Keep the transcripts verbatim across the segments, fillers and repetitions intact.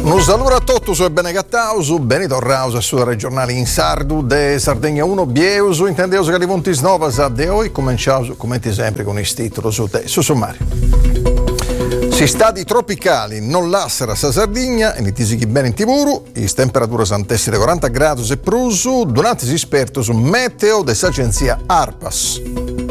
Un saluto a tutti e bene cattausu, benito rausa sulla regionale in Sardu de Sardegna uno bieusu, intendeusu che li punti snovas de oggi, cominciamo come sempre con il titolo su te, su sommario. Si stati tropicali non lasciano sa Sardegna, e nitisi chi bene in Tiburu, le temperature sono tessere quaranta gradi e prusu, durante si esperto su meteo dell'agenzia ARPAS.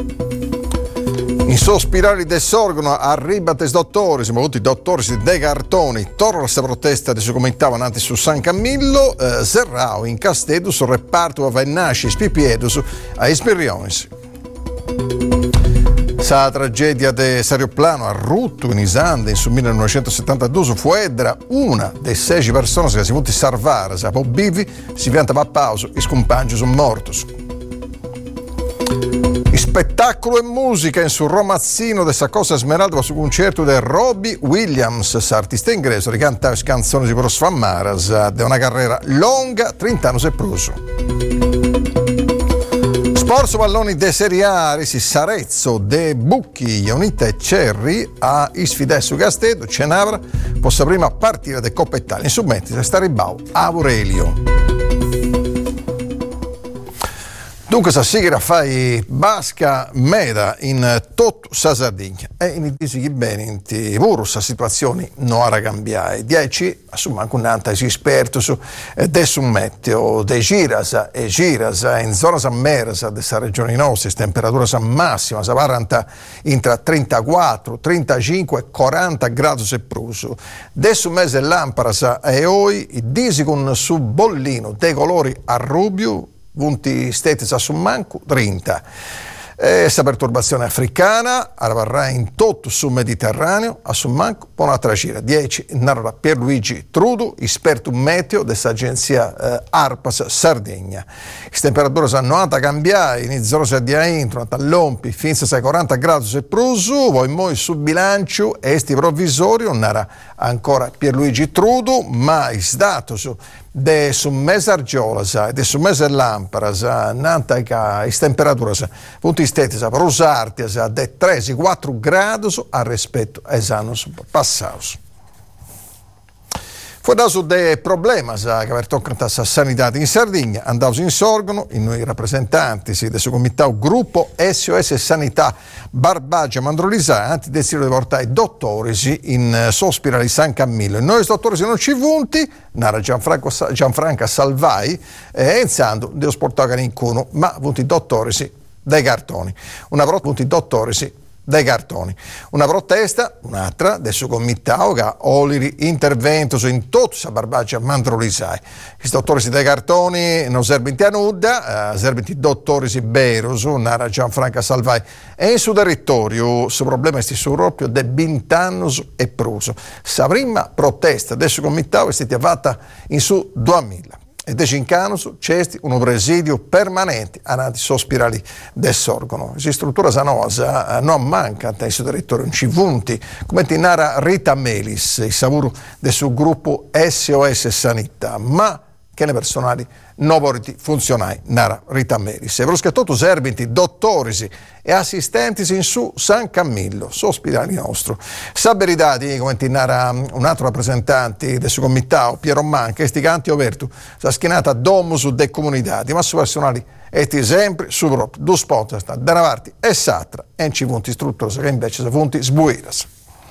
In sospirali del sorgono arriba des dottori, siamo avuti dottori dei cartoni, torno alla protesta che si commentavano anche su San Camillo, eh, Serrao in Castedo sul reparto a Vainasci Spipiedus a Ispirionis. Sa tragedia de Sarioplano a Rutto in Isande in su millenovecentosettantadue su Fuedra, una delle sei persone che si sono salvare, a Bivi si pianta a pausa, i scompagni sono morti. Spettacolo e musica in su Romazzino de Saccosa Smeralda su concerto di Robbie Williams, artista inglese, ricanta canzoni di Pros Fammaras, di una carriera lunga, trenta anni e pruso. Sport palloni de Serie A, si Sarezzo de Bucchi, Ionita e Cerri a Isfide su Castedo, Cenavra, possa prima partire de Coppa Italia, in submetti se sta ribau Aurelio. Dunque sa sigira fai basca meda in tutto sa Sardegna e in disi che bene in Tiburu sa situazioni non ara cambiare. Dieci assumma anche un'anta si esperto su adesso un meteo de giras e giras in zona sammersa de sa regione nostra, temperatura sa massima sa varanta intra trentaquattro, trentacinque e quaranta gradi se pruso. Adesso un mese lampara sa e oi disi con su bollino de colori a rubio punti stetis a Summancu, trenta. Questa perturbazione africana arriverà in tutto sul Mediterraneo, a Summancu, buona tracira. dieci, narra Pierluigi Trudu, esperto meteo dell'agenzia eh, ARPAS Sardegna. Le temperature sono andate a cambiare, iniziano a di intro, a lompi, fino a quaranta gradi se prusu, poi noi su bilancio, esti provvisorio, narra ancora Pierluigi Trudu, ma il dato su de su mese argiolas e de su mese lamparas nanta che le temperature punti steti per usarti de tre a quattro gradi a rispetto ai anni passati. Fu dato dei problemi che avevano toccato la sanità in Sardegna, andavano in sorgono, in noi rappresentanti del suo comitato gruppo S O S Sanità Barbagia Mandrolisa, anti destino di portare i dottori in sospirali San Camillo. E noi dottori non ci vunti, nara Gianfranco, Gianfranca Salvai, e iniziando di osportare in cuno, ma vunti dottori dai cartoni. Una volta vunti dottori dai cartoni. Una protesta, un'altra, del suo comitato che oliri intervento in tutto la Barbagia Mandrolisai. I dottori dai cartoni non servono a nulla, eh, servono i dottori beros, nara Gianfranca Salvai. E in suo territorio, su problema è su proprio de vent'anni e pruso. La prima protesta del suo comitato è stata fatta in su duemila. E de cinque c'è un presidio permanente a sospirali del sorgono. Si struttura sanosa non manca in suo territorio, non ci vunti, come ti narra Rita Melis, il savuro del suo gruppo S O S Sanità, ma che le personali non vorrei funzionare, narra Rita Melis. E per tutto servono dottori e assistenti in su San Camillo, sospirali nostro. Saberidadi, come ti narra un altro rappresentante del suo comitato, Piero Manca, sti canti operto, sa schienata domus de comunitati, ma su personali esti sempre su proprio, due spot, da una parte e s'altra, e in ci punti strutture che invece sono punti sbuiras.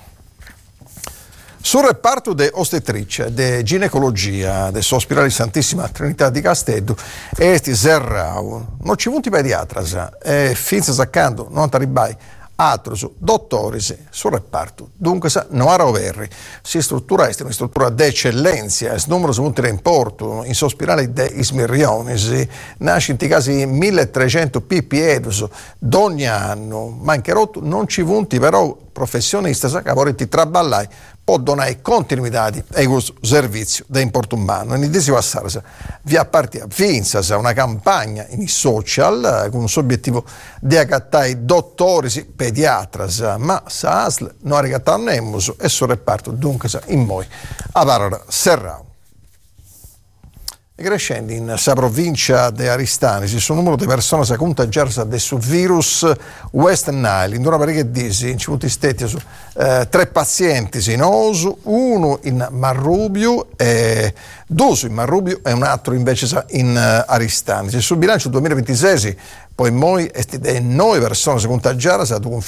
Sul reparto di ostetricia, di ginecologia, del Sospirale Santissima Trinità di Castedo, esti Serrao, non ci punti pediatras, e finza saccando, non arribai, altri dottori sul reparto. Dunque, non era overri. Si struttura est una struttura d'eccellenza, il numero di punti in porto, in sospirale de Ismirionis, nasce in casi milletrecento ppiedos d'ogni anno, ma anche rotto non ci punti però professionisti che vorrete traballare può donare continuità ai questo servizio di importo umano. E in questo passare vi appartiene vinza una campagna in social con un obiettivo di accattare dottori pediatras, ma sa A S L non ricattano nemmus e sul reparto dunque in noi a parola Serrao. E crescendo in sa provincia di Aristani, si sono numero di persone che contagiate da questo virus West Nile. In una parecchia disi, in civuti stetti, su, eh, tre pazienti in Osu, uno in Marrubio, e due in Marrubio e un altro invece in uh, Aristani. Sul bilancio duemilaventisei, poi noi, nove persone contagiate,